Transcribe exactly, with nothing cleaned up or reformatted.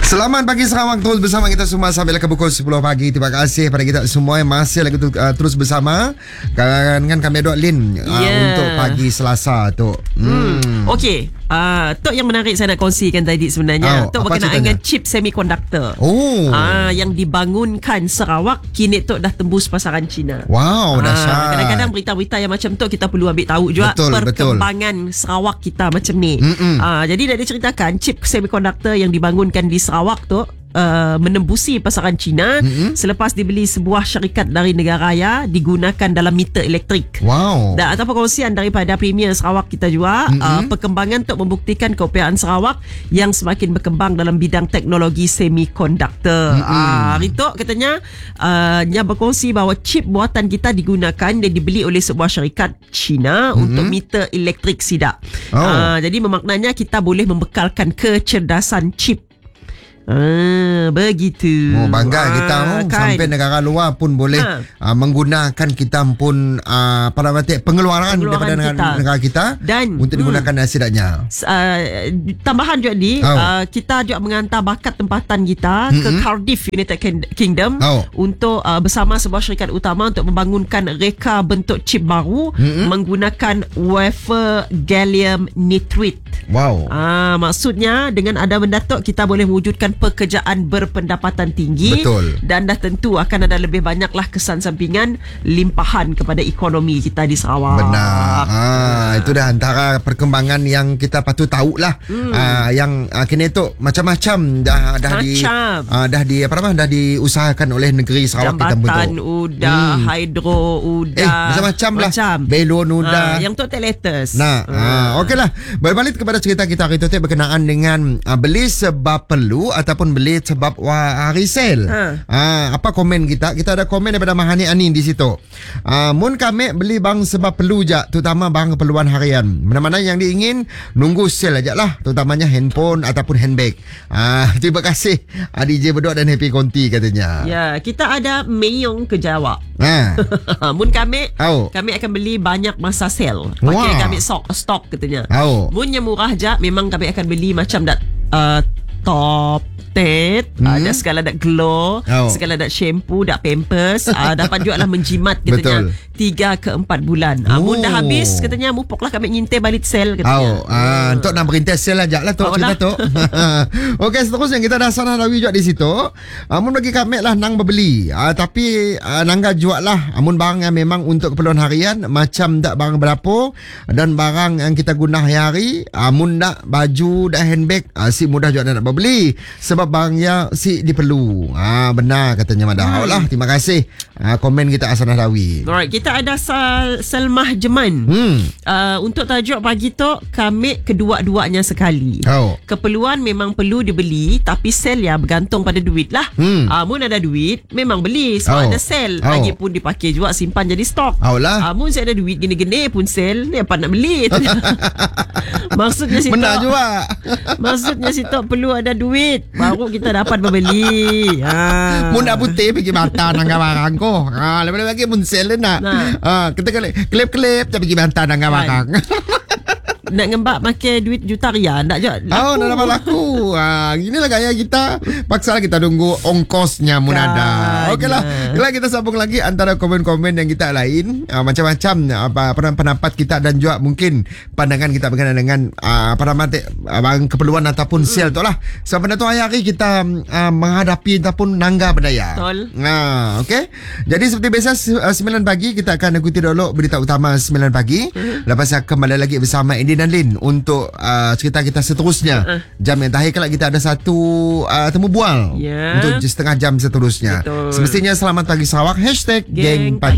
Selamat pagi Sarawak, terus bersama kita semua sampai ke pukul sepuluh pagi. Terima kasih pada kita semua yang masih lagi uh, terus bersama. Kan kami ada Lin uh, yeah. untuk pagi Selasa tu. Hmm. hmm. Okey, uh, Tok yang menarik saya nak kongsikan tadi sebenarnya. Oh, Tok berkenaan dengan chip semiconductor. Oh. Uh, yang dibangunkan Sarawak kini Tok dah tembus pasaran China. Wow, uh, dahsyat. Kadang-kadang berita-berita yang macam tu kita perlu ambil tahu juga betul, perkembangan betul. Sarawak kita macam ni. Uh, jadi dah diceritakan chip semiconductor yang dibangunkan di Sarawak tu Uh, menembusi pasaran China mm-hmm. selepas dibeli sebuah syarikat dari negara raya digunakan dalam meter elektrik. Wow. Dan atau perkongsian daripada Premier Sarawak kita juga, mm-hmm. uh, perkembangan untuk membuktikan keupayaan Sarawak yang semakin berkembang dalam bidang teknologi semikonduktor. Mm-hmm. Uh, Rito katanya uh, nya berkongsi bahawa chip buatan kita digunakan dan dibeli oleh sebuah syarikat China mm-hmm. untuk meter elektrik sidak. Oh. Uh, jadi memaknanya kita boleh membekalkan kecerdasan chip. Ah, begitu. Oh, bangga ah, kita oh, kan? Sampai negara luar pun boleh ha. uh, menggunakan kita pun uh, pada pengeluaran, pengeluaran daripada kita. Negara, negara kita dan untuk digunakan hmm, setidaknya. Uh, tambahan juga ni, oh. uh, kita juga mengantar bakat tempatan kita mm-hmm. ke Cardiff, United Kingdom oh. untuk uh, bersama sebuah syarikat utama untuk membangunkan reka bentuk chip baru mm-hmm. menggunakan wafer gallium nitride. Wow. Ah, maksudnya dengan ada benda tu kita boleh mewujudkan pekerjaan berpendapatan tinggi. Betul. Dan dah tentu akan ada lebih banyaklah kesan sampingan limpahan kepada ekonomi kita di Sarawak. Benar. Ah, itu dah antara perkembangan yang kita patut tahu lah. Hmm. Ah, yang ah, kini tu macam-macam dah dah macam. di ah, dah di apa nama dah diusahakan oleh negeri Sarawak. Jambatan kita bentuk. Jambatan udah, hmm. hidro udah. Eh, macam-macam lah. Macam. Belon udah. Ah, yang tu latest. Nah, hmm. ah, okeylah. Berbalik kepada cerita kita hari tu berkenaan dengan ah, beli sebab perlu ataupun beli sebab wah, resell. Ha. Ah, apa komen kita? Kita ada komen daripada Mahani Anin di situ. Ah, mun kami beli bang sebab perlu je, terutama bang keperluan harian. Mana-mana yang diingin nunggu sale aja lah, terutamanya handphone ataupun handbag. Ah, terima kasih ah, D J Bedok dan Happy Konti katanya. Ya, kita ada Meyong ke Jawab. Ha. Mun kami oh. kami akan beli banyak masa sale. Pakai wow. kami stok stok katanya. Oh. Mun yang murah je memang kami akan beli macam dat uh, top Tet, hmm. ada segala dak glow, oh. segala dak shampoo, dak pampers, uh, dapat juga lah menjimat katanya tiga ke empat bulan. Ah, oh. Mun dah habis katanya mupoklah kami nyintai balik sale katanya. Oh, ah, untuk nak berintai sale aja lah tu oh, cerita tu. Okey, seterusnya kita dah sana rawi juga di situ. Amun bagi kami lah nang berbeli. Ah, tapi ah, nangga jual lah. Amun barang yang memang untuk keperluan harian macam dak barang berdapur dan barang yang kita guna hari-hari. Amun dak baju, dak handbag, ah, si mudah juga nak berbeli. Sebab barangnya si diperlu. Ah, benar katanya Madau hmm. lah. Terima kasih ah, komen kita Asana Dawi. Alright, kita ada Sal- Salmah Jeman. Hmm. Uh, untuk tajuk pagi tu kami kedua-duanya sekali. Oh. Keperluan memang perlu dibeli, tapi sel ya bergantung pada duit lah. Hmm. Uh, mun ada duit memang beli. Sebab oh. ada sel. Oh. Lagi pun dipakai juga simpan jadi stok. Oh lah. Uh, mun saya ada duit gini-gini pun sel, ni apa nak beli? Maksudnya si benar juga. Maksudnya si Tok perlu ada duit baru kita dapat membeli. Ha. Mun nak putih pergi bantah nangga barang ko. Ha, lepas lagi mun sel nak. Nah. Ha, kita klip-klip tapi pergi bantah nangga barang. Nak ngembak pakai duit juta rial tak je laku. Oh, nak dapat laku. Ha, ginilah gaya kita. Paksalah kita tunggu ongkosnya mun ada. Okeylah. Kalau kita sambung lagi antara komen-komen yang kita lain, uh, macam-macam apa uh, pendapat kita dan juga mungkin pandangan kita berkenaan dengan uh, apa nama uh, keperluan ataupun mm. sale tu lah. Sebab pada tu hari kita uh, menghadapi ataupun nangga berdaya. Betul. Ha, okey. Jadi seperti biasa uh, sembilan pagi kita akan ikuti dulu berita utama sembilan pagi. Mm. Lepas kembali lagi bersama Indi dan Lin untuk uh, cerita kita seterusnya. Uh-uh. Jam yang terakhir kalau kita ada satu uh, temu bual yeah. untuk setengah jam seterusnya. Betul. Semestinya selamat pagi Sarawak. Hashtag Geng Pagi.